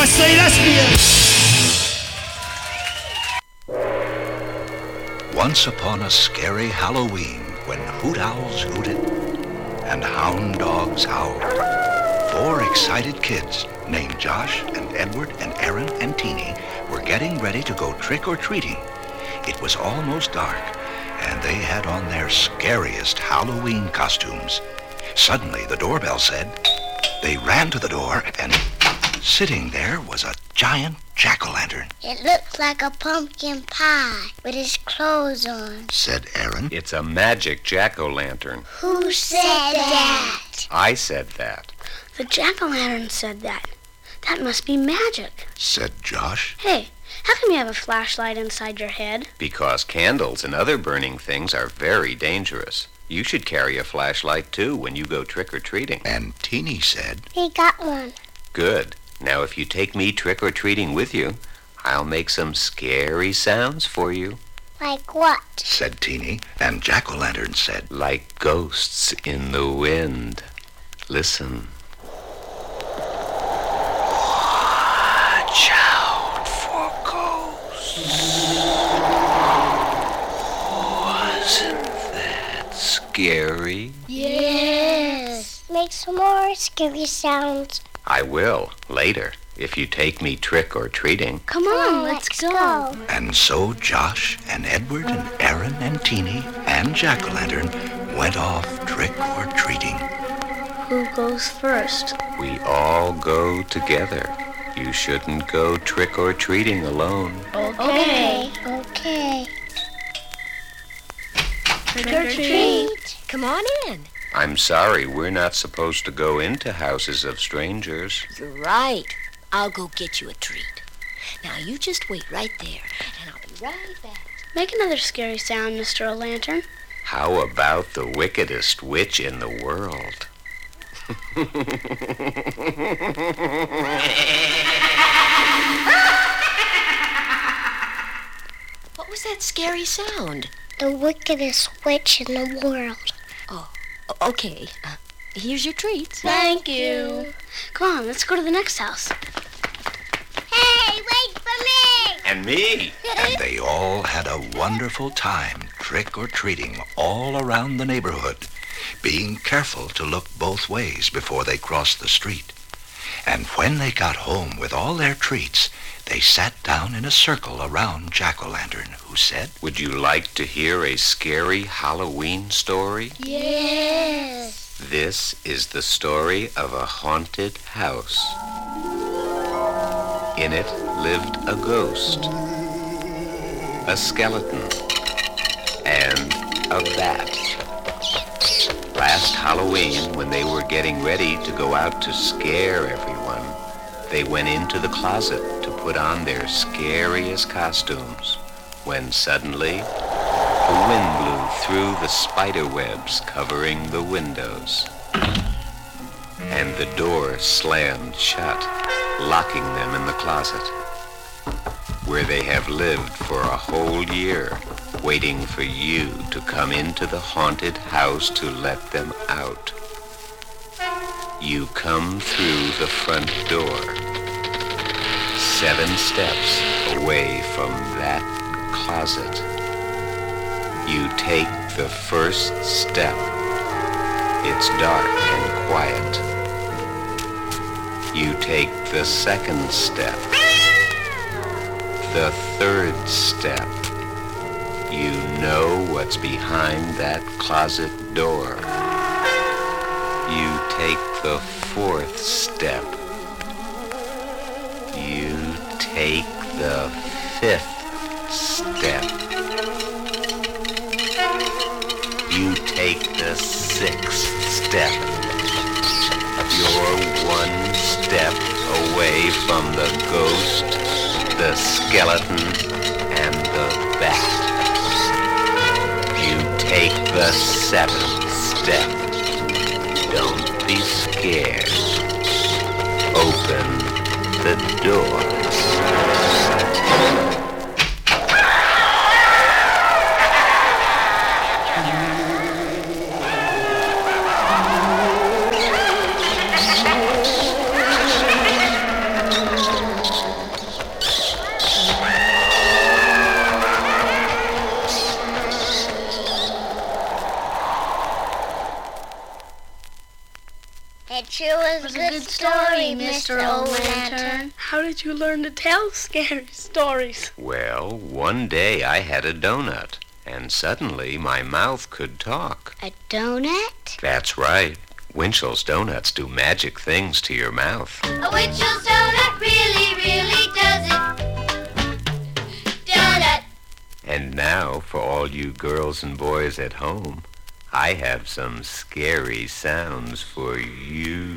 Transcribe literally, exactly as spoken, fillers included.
I say lesbian. Once upon a scary Halloween, when hoot owls hooted and hound dogs howled, four excited kids named Josh and Edward and Aaron and Teeny were getting ready to go trick-or-treating. It was almost dark, and they had on their scariest Halloween costumes. Suddenly, the doorbell said. They ran to the door, and sitting there was a giant jack-o'-lantern. It looks like a pumpkin pie with his clothes on, said Aaron. It's a magic jack-o'-lantern. Who said that? I said that. The jack-o'-lantern said that. That must be magic, said Josh. Hey, how come you have a flashlight inside your head? Because candles and other burning things are very dangerous. You should carry a flashlight, too, when you go trick-or-treating. And Teeny said, He got one. Good. Now, if you take me trick-or-treating with you, I'll make some scary sounds for you. Like what? said Teeny, and Jack-o'-lantern said, Like ghosts in the wind. Listen. Watch out for ghosts. Wasn't that scary? Yes. Make some more scary sounds. I will, later, if you take me trick-or-treating. Come on, let's, let's go. go. And so Josh and Edward and Aaron and Teeny and Jack-o'-lantern went off trick-or-treating. Who goes first? We all go together. You shouldn't go trick-or-treating alone. Okay. Okay. Trick or treat. Come on in. I'm sorry, we're not supposed to go into houses of strangers. You're right. I'll go get you a treat. Now, you just wait right there, and I'll be right back. Make another scary sound, Mister O'Lantern. How about the wickedest witch in the world? What was that scary sound? The wickedest witch in the world. Oh, okay. Uh, here's your treats. Thank you. Come on, let's go to the next house. Hey, wait for me! And me. And they all had a wonderful time trick-or-treating all around the neighborhood, being careful to look both ways before they crossed the street. And when they got home with all their treats, they sat down in a circle around Jack-o'-lantern, who said, Would you like to hear a scary Halloween story? Yes. This is the story of a haunted house. In it lived a ghost, a skeleton, and a bat. Last Halloween, when they were getting ready to go out to scare everyone, they went into the closet to put on their scariest costumes, when suddenly the wind blew through the spider webs covering the windows, and the door slammed shut, locking them in the closet, where they have lived for a whole year, waiting for you to come into the haunted house to let them out. You come through the front door, seven steps away from that closet. You take the first step. It's dark and quiet. You take the second step. The third step. You know what's behind that closet door. You take the fourth step. You take the fifth step. You take the sixth step. You're one step away from the ghost, the skeleton, and the bat. You take the seventh step. Don't be scared. Open the door. It sure was, was a good story, Mister Old Lantern. How did you learn to tell scary stories? Well, one day I had a donut, and suddenly my mouth could talk. A donut? That's right. Winchell's Donuts do magic things to your mouth. A Winchell's donut really, really does it. Donut. And now, for all you girls and boys at home, I have some scary sounds for you.